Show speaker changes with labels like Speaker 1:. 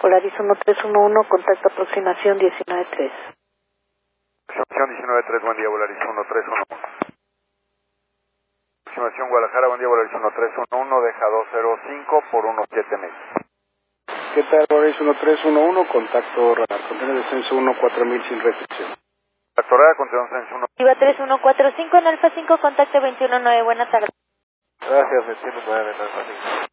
Speaker 1: Polaris 1311, contacto aproximación 193.
Speaker 2: Aproximación 193, buen día, Volaris 1311. Aproximación Guadalajara, buen día, Volaris 1311, deja 205 por 17 meses.
Speaker 3: ¿Qué tal, Volaris 1311, contacto radar, contiene descenso 14000 sin restricción.
Speaker 2: Contacto radar, contiene descenso 1.
Speaker 4: Iba 3145 en Alfa 5, contacto 219, buenas tardes.
Speaker 3: Gracias, destino 9 en Alfa 5.